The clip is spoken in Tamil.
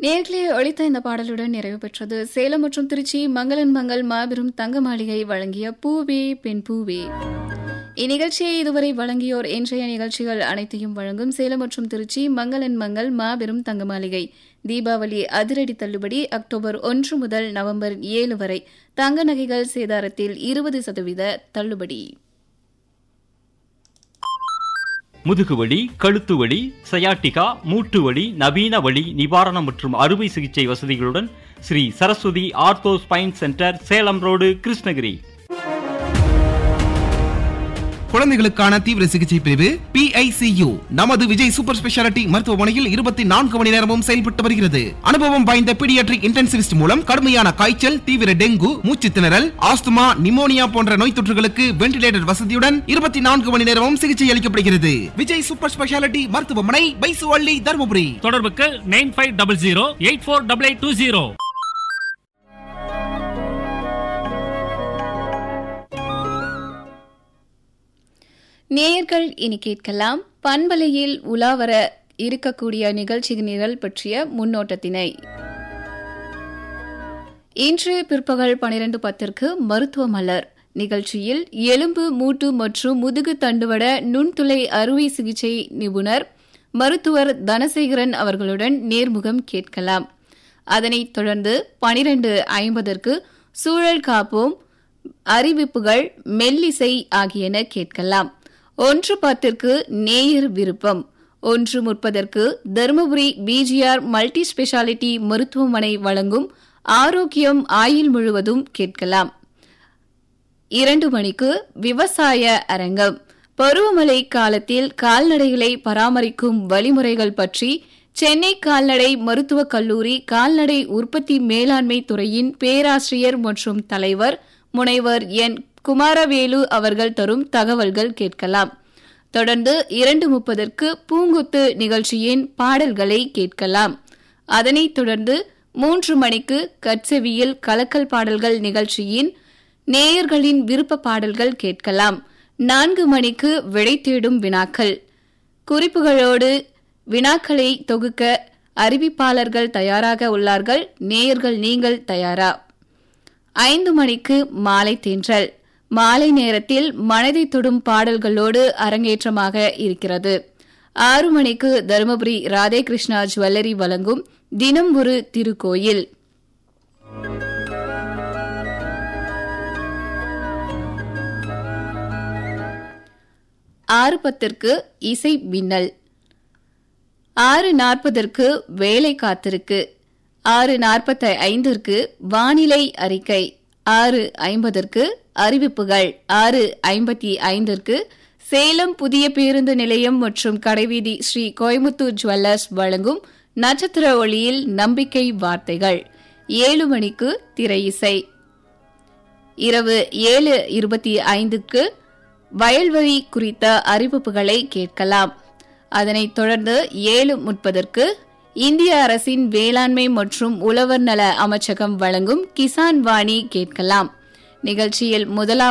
நேர்களே ஒழித்த இந்த பாடலுடன் நிறைவு பெற்றது சேலம் மற்றும் திருச்சி மங்களன் மங்கள் மாபெரும் தங்க மாளிகை வழங்கிய பூவே பெண் பூவே. இந்நிகழ்ச்சியை இதுவரை வழங்கியோர் இன்றைய நிகழ்ச்சிகள் அனைத்தையும் வழங்கும் சேலம் மற்றும் திருச்சி மங்களன் மங்கள் மாபெரும் தங்க மாளிகை. தீபாவளி அதிரடி தள்ளுபடி அக்டோபர் 1 முதல் நவம்பர் 7 வரை தங்க நகைகள் சேதாரத்தில் 20% தள்ளுபடி. முதுகுவலி, கழுத்துவலி, சயாட்டிகா, மூட்டுவலி, நவீன வலி நிவாரணம் மற்றும் அறுவை சிகிச்சை வசதிகளுடன் Sri Saraswati ortho spine centre, Salem road, Krishnagiri. குழந்தைகளுக்கான தீவிர சிகிச்சை பிரிவு PICU நமது விஜய் சூப்பர் ஸ்பெஷாலிட்டி மருத்துவமனையில் 24 மணி நேரமும் செயல்பட்டு வருகிறது. அனுபவம் வாய்ந்த பீடியாட்ரிக் இன்டென்சிவிஸ்ட் மூலம் கடுமையான காய்ச்சல், தீவிர டெங்கு, மூச்சு திணறல், ஆஸ்துமா, நிமோனியா போன்ற நோய் தொற்றுகளுக்கு வென்டிலேட்டர் வசதியுடன் 24 மணி நேரமும் சிகிச்சை அளிக்கப்படுகிறது. விஜய் சூப்பர் ஸ்பெஷாலிட்டி மருத்துவமனை, பைசுவள்ளி, தருமபுரி. தொடர்புக்கு 9500848820. நேயர்கள் இனி கேட்கலாம் பண்பலையில் உலாவர இருக்கக்கூடிய நிகழ்ச்சி நிரல் பற்றிய முன்னோட்டத்தினை. இன்று பிற்பகல் 12:10 மருத்துவ மலர் நிகழ்ச்சியில் எலும்பு, மூட்டு மற்றும் முதுகு தண்டுவட நுண்துளை அறுவை சிகிச்சை நிபுணர் மருத்துவர் தனசேகரன் அவர்களுடன் நேர்முகம் கேட்கலாம். அதனைத் தொடர்ந்து 12:50 சூழல் காப்போம், அறிவிப்புகள், மெல்லிசை ஆகியன கேட்கலாம். 1:10 நேயர் விருப்பம். 1:30 தருமபுரி BGR மல்டி ஸ்பெஷாலிட்டி மருத்துவமனை வழங்கும் ஆரோக்கியம் ஆயுள் முழுவதும் கேட்கலாம். 2 மணிக்கு விவசாய அரங்கம். பருவமழை காலத்தில் கால்நடைகளை பராமரிக்கும் வழிமுறைகள் பற்றி சென்னை கால்நடை மருத்துவக் கல்லூரி கால்நடை உற்பத்தி மேலாண்மை துறையின் பேராசிரியர் மற்றும் தலைவர் முனைவர் என் குமாரவேலு அவர்கள் தரும் தகவல்கள் கேட்கலாம். தொடர்ந்து 2:30 பூங்குத்து நிகழ்ச்சியின் பாடல்களை கேட்கலாம். அதனைத் தொடர்ந்து 3 மணிக்கு கட்செவியில் கலக்கல் பாடல்கள் நிகழ்ச்சியின் நேயர்களின் விருப்ப பாடல்கள் கேட்கலாம். 4 மணிக்கு விடை தேடும் வினாக்கள் குறிப்புகளோடு வினாக்களை தொகுக்க அறிவிப்பாளர்கள் தயாராக உள்ளார்கள். நேயர்கள் நீங்கள் தயாரா? 5 மணிக்கு மாலை தென்றல். மாலை நேரத்தில் மனதை தொடும் பாடல்களோடு அரங்கேற்றமாக இருக்கிறது. 6 மணிக்கு தருமபுரி ராதே கிருஷ்ணா ஜுவல்லரி வழங்கும் தினம் ஒரு திருக்கோயில். 6:10 இசை மின்னல். 6:40 வேலை காத்திருக்கு. 6:45 வானிலை அறிக்கை. 6:50 அறிவிப்புகள். 6:55 சேலம் புதிய பேருந்து நிலையம் மற்றும் கடைவீதி ஸ்ரீ கோயமுத்தூர் ஜுவல்லர்ஸ் வழங்கும் நட்சத்திர ஒளியில் நம்பிக்கை வார்த்தைகள். 7 மணிக்கு திரை இசை. இரவு 7:25 வயல்வெளி குறித்த அறிவிப்புகளை கேட்கலாம். அதனைத் தொடர்ந்து 7:30 இந்திய அரசின் வேளாண்மை மற்றும் உழவர் நல அமைச்சகம் வழங்கும் கிசான் வாணி கேட்கலாம். நிகழ்ச்சியில் முதலாவது